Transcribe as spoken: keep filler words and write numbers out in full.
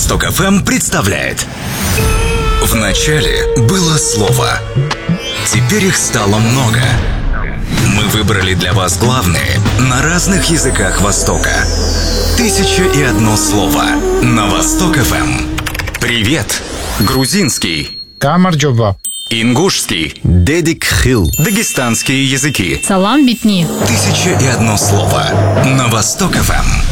Восток эф эм представляет. В начале было слово. Теперь их стало много. Мы выбрали для вас главные на разных языках Востока. Тысяча и одно слово на Восток эф эм. Привет. Грузинский. Камарджоба. Ингушский. Дедик хил. Дагестанские языки. Салам битни. Тысяча и одно слово на Восток эф эм.